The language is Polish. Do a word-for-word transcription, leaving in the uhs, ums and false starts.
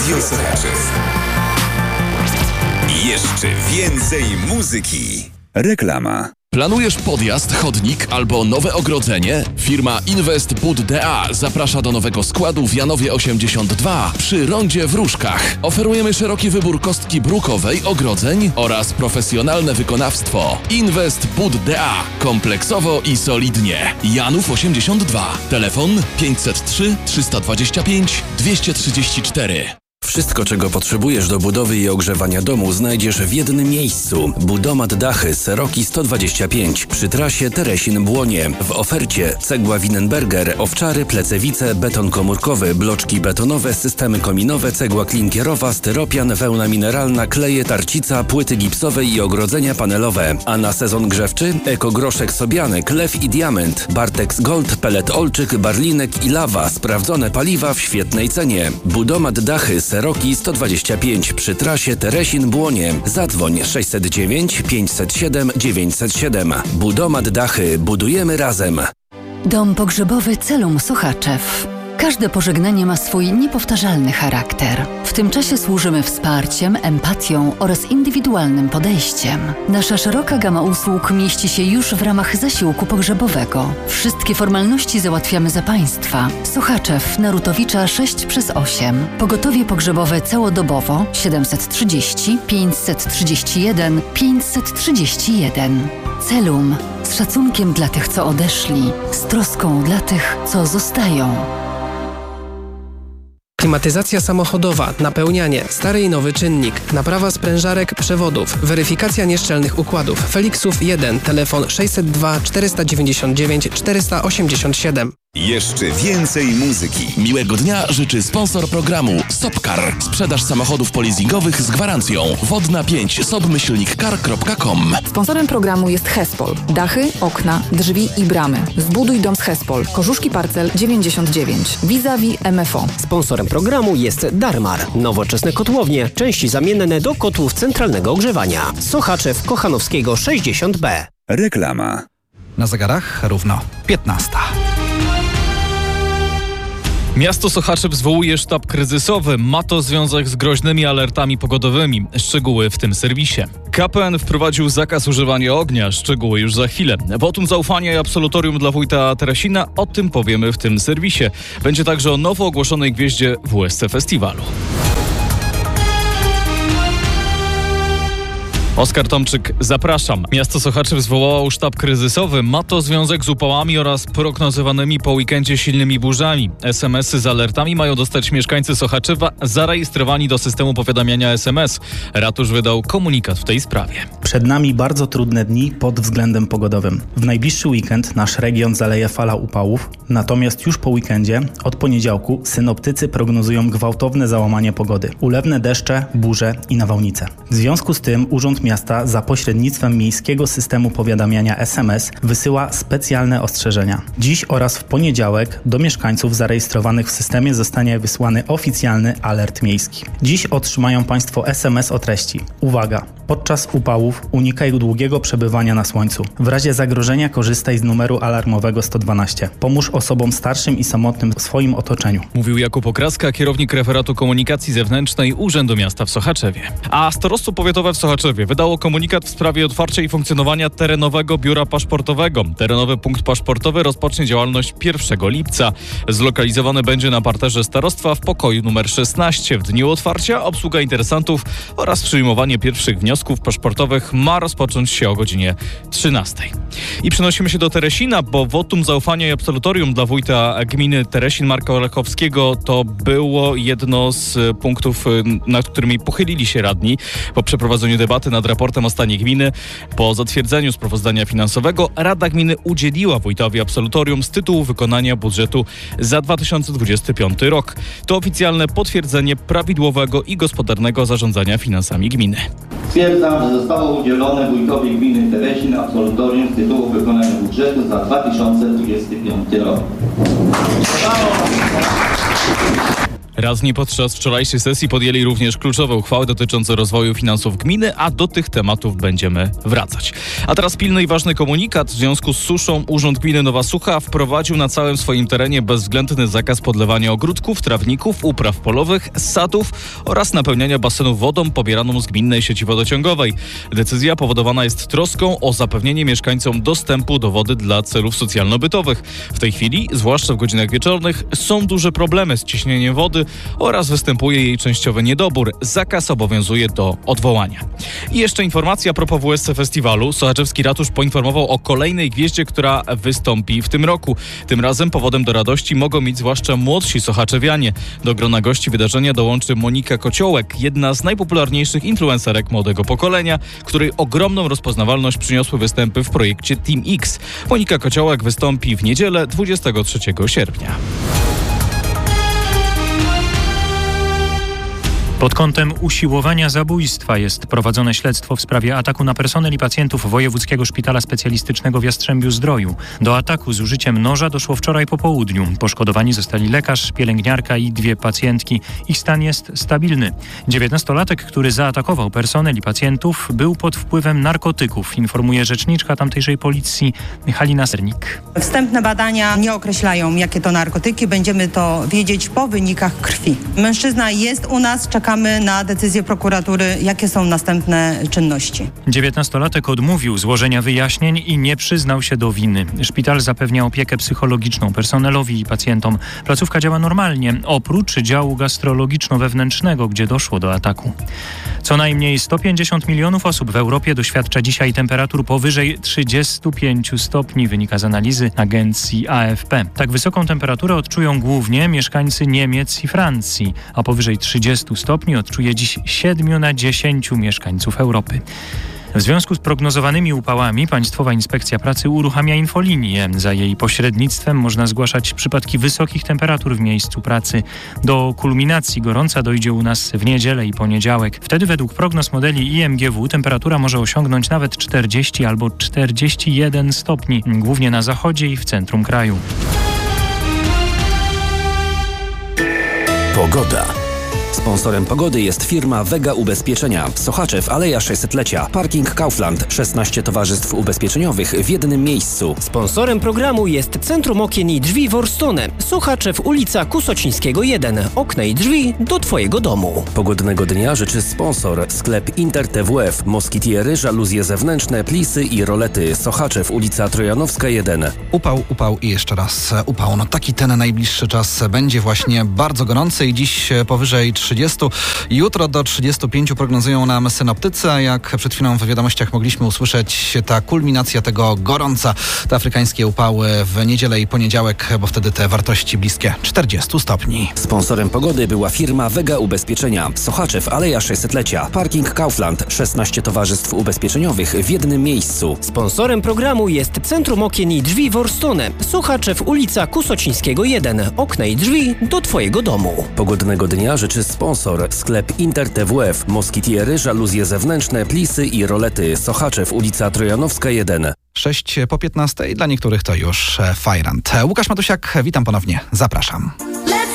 Radio Sochaczew. Jeszcze więcej muzyki. Reklama. Planujesz podjazd, chodnik albo nowe ogrodzenie? Firma Invest Bud D A zaprasza do nowego składu w Janowie osiemdziesiąt dwa przy rondzie w Różkach. Oferujemy szeroki wybór kostki brukowej, ogrodzeń oraz profesjonalne wykonawstwo. Invest Bud D A. Kompleksowo i solidnie. Janów osiemdziesiąt dwa. Telefon pięćset trzy trzysta dwadzieścia pięć dwieście trzydzieści cztery. Wszystko, czego potrzebujesz do budowy i ogrzewania domu, znajdziesz w jednym miejscu. Budomat Dachy Seroki sto dwadzieścia pięć przy trasie Teresin-Błonie. W ofercie cegła Winenberger, owczary, plecewice, beton komórkowy, bloczki betonowe, systemy kominowe, cegła klinkierowa, styropian, wełna mineralna, kleje, tarcica, płyty gipsowe i ogrodzenia panelowe. A na sezon grzewczy ekogroszek sobiany, klew i diament, Bartex Gold, pelet olczyk, barlinek i lawa. Sprawdzone paliwa w świetnej cenie. Budomat Dachy Seroki sto dwadzieścia pięć przy trasie Teresin-Błonie. Zadzwoń sześćset dziewięć pięćset siedem dziewięćset siedem. Budomat Dachy. Budujemy razem. Dom pogrzebowy Celum Sochaczew. Każde pożegnanie ma swój niepowtarzalny charakter. W tym czasie służymy wsparciem, empatią oraz indywidualnym podejściem. Nasza szeroka gama usług mieści się już w ramach zasiłku pogrzebowego. Wszystkie formalności załatwiamy za Państwa. Sochaczew, Narutowicza sześć przez osiem. Pogotowie pogrzebowe całodobowo siedemset trzydzieści pięćset trzydzieści jeden pięćset trzydzieści jeden. Celum. Z szacunkiem dla tych, co odeszli. Z troską dla tych, co zostają. Klimatyzacja samochodowa, napełnianie, stary i nowy czynnik, naprawa sprężarek, przewodów, weryfikacja nieszczelnych układów, Felixów jeden, telefon sześćset dwa czterysta dziewięćdziesiąt dziewięć czterysta osiemdziesiąt siedem. Jeszcze więcej muzyki. Miłego dnia życzy sponsor programu Sopcar. Sprzedaż samochodów polizingowych z gwarancją. Wodna pięć sobmyślnikcar kropka com. Sponsorem programu jest Hespol. Dachy, okna, drzwi i bramy. Zbuduj dom z Hespol. Korzuszki Parcel dziewięćdziesiąt dziewięć. Vis-a-vis M F O. Sponsorem programu jest Darmar. Nowoczesne kotłownie. Części zamienne do kotłów centralnego ogrzewania. Sochaczew Kochanowskiego sześćdziesiąt B. Reklama. Na zegarach równo piętnasta. Miasto Sochaczew zwołuje sztab kryzysowy. Ma to związek z groźnymi alertami pogodowymi. Szczegóły w tym serwisie. K P N wprowadził zakaz używania ognia. Szczegóły już za chwilę. Wotum zaufania i absolutorium dla wójta Teresina. O tym powiemy w tym serwisie. Będzie także o nowo ogłoszonej gwieździe W S C Festiwalu. Oskar Tomczyk, zapraszam. Miasto Sochaczew zwołało sztab kryzysowy. Ma to związek z upałami oraz prognozowanymi po weekendzie silnymi burzami. S M S-y z alertami mają dostać mieszkańcy Sochaczewa zarejestrowani do systemu powiadamiania S M S. Ratusz wydał komunikat w tej sprawie. Przed nami bardzo trudne dni pod względem pogodowym. W najbliższy weekend nasz region zaleje fala upałów, natomiast już po weekendzie, od poniedziałku, synoptycy prognozują gwałtowne załamanie pogody. Ulewne deszcze, burze i nawałnice. W związku z tym Urząd Miasta za pośrednictwem miejskiego systemu powiadamiania S M S wysyła specjalne ostrzeżenia. Dziś oraz w poniedziałek do mieszkańców zarejestrowanych w systemie zostanie wysłany oficjalny alert miejski. Dziś otrzymają Państwo S M S o treści: uwaga! Podczas upałów unikaj długiego przebywania na słońcu. W razie zagrożenia korzystaj z numeru alarmowego sto dwanaście. Pomóż osobom starszym i samotnym w swoim otoczeniu. Mówił Jakub Okraska, kierownik referatu komunikacji zewnętrznej Urzędu Miasta w Sochaczewie. A Starostwo Powiatowe w Sochaczewie wydało komunikat w sprawie otwarcia i funkcjonowania terenowego biura paszportowego. Terenowy punkt paszportowy rozpocznie działalność pierwszego lipca. Zlokalizowany będzie na parterze starostwa w pokoju numer szesnaście. W dniu otwarcia obsługa interesantów oraz przyjmowanie pierwszych wniosków paszportowych ma rozpocząć się o godzinie trzynastej. I przenosimy się do Teresina, bo wotum zaufania i absolutorium dla wójta gminy Teresin Marka Olechowskiego to było jedno z punktów, nad którymi pochylili się radni po przeprowadzeniu debaty nad raportem o stanie gminy. Po zatwierdzeniu sprawozdania finansowego Rada Gminy udzieliła wójtowi absolutorium z tytułu wykonania budżetu za dwa tysiące dwudziesty piąty rok. To oficjalne potwierdzenie prawidłowego i gospodarnego zarządzania finansami gminy. Stwierdzam, że zostało udzielone wójtowi gminy Teresin absolutorium z tytułu wykonania budżetu za dwa tysiące dwudziesty piąty rok. Radni podczas wczorajszej sesji podjęli również kluczowe uchwały dotyczące rozwoju finansów gminy, a do tych tematów będziemy wracać. A teraz pilny i ważny komunikat. W związku z suszą Urząd Gminy Nowa Sucha wprowadził na całym swoim terenie bezwzględny zakaz podlewania ogródków, trawników, upraw polowych, sadów oraz napełniania basenów wodą pobieraną z gminnej sieci wodociągowej. Decyzja powodowana jest troską o zapewnienie mieszkańcom dostępu do wody dla celów socjalno-bytowych. W tej chwili, zwłaszcza w godzinach wieczornych, są duże problemy z ciśnieniem wody oraz występuje jej częściowy niedobór. Zakaz obowiązuje do odwołania. I jeszcze informacja a propos W S C Festiwalu. Sochaczewski Ratusz poinformował o kolejnej gwieździe, która wystąpi w tym roku. Tym razem powodem do radości mogą mieć zwłaszcza młodsi sochaczewianie. Do grona gości wydarzenia dołączy Monika Kociołek, jedna z najpopularniejszych influencerek młodego pokolenia, której ogromną rozpoznawalność przyniosły występy w projekcie Team X. Monika Kociołek wystąpi w niedzielę dwudziestego trzeciego sierpnia. Pod kątem usiłowania zabójstwa jest prowadzone śledztwo w sprawie ataku na personel i pacjentów Wojewódzkiego Szpitala Specjalistycznego w Jastrzębiu-Zdroju. Do ataku z użyciem noża doszło wczoraj po południu. Poszkodowani zostali lekarz, pielęgniarka i dwie pacjentki. Ich stan jest stabilny. dziewiętnastolatek, który zaatakował personel i pacjentów, był pod wpływem narkotyków, informuje rzeczniczka tamtejszej policji Halina Sernik. Wstępne badania nie określają, jakie to narkotyki. Będziemy to wiedzieć po wynikach krwi. Mężczyzna jest u nas, czeka Czekamy na decyzję prokuratury, jakie są następne czynności. dziewiętnastolatek odmówił złożenia wyjaśnień i nie przyznał się do winy. Szpital zapewnia opiekę psychologiczną personelowi i pacjentom. Placówka działa normalnie, oprócz działu gastrologiczno-wewnętrznego, gdzie doszło do ataku. Co najmniej sto pięćdziesiąt milionów osób w Europie doświadcza dzisiaj temperatur powyżej trzydziestu pięciu stopni, wynika z analizy agencji A F P. Tak wysoką temperaturę odczują głównie mieszkańcy Niemiec i Francji, a powyżej trzydziestu stopni odczuje dziś siedmiu na dziesięciu mieszkańców Europy. W związku z prognozowanymi upałami Państwowa Inspekcja Pracy uruchamia infolinię. Za jej pośrednictwem można zgłaszać przypadki wysokich temperatur w miejscu pracy. Do kulminacji gorąca dojdzie u nas w niedzielę i poniedziałek. Wtedy według prognoz modeli I M G W temperatura może osiągnąć nawet czterdzieści albo czterdzieści jeden stopni, głównie na zachodzie i w centrum kraju. Pogoda. Sponsorem pogody jest firma Vega Ubezpieczenia. Sochaczew, Aleja sześćsetlecia. Parking Kaufland. szesnaście towarzystw ubezpieczeniowych w jednym miejscu. Sponsorem programu jest Centrum Okien i Drzwi Worstone. Sochaczew, ulica Kusocińskiego jeden. Okna i drzwi do Twojego domu. Pogodnego dnia życzy sponsor. Sklep Inter T W F. Moskitiery, żaluzje zewnętrzne, plisy i rolety. Sochaczew, ulica Trojanowska jeden. Upał, upał i jeszcze raz upał. No taki ten najbliższy czas będzie właśnie bardzo gorący i dziś powyżej trzydziestu. Jutro do trzydziestu pięciu prognozują nam synoptycy, a jak przed chwilą w wiadomościach mogliśmy usłyszeć, ta kulminacja tego gorąca, te afrykańskie upały w niedzielę i poniedziałek, bo wtedy te wartości bliskie czterdziestu stopni. Sponsorem pogody była firma Vega Ubezpieczenia. Sochaczew, Aleja sześćsetlecia. Parking Kaufland. szesnaście towarzystw ubezpieczeniowych w jednym miejscu. Sponsorem programu jest Centrum Okien i Drzwi Worstone. Sochaczew, ulica Kusocińskiego jeden. Okna i drzwi do Twojego domu. Pogodnego dnia życzy sponsor. Sklep Inter T W F. Moskitiery, żaluzje zewnętrzne, plisy i rolety. Sochaczew, ulica Trojanowska jeden. sześć po piętnastej, dla niektórych to już Fajrant. Łukasz Matusiak, witam ponownie, zapraszam.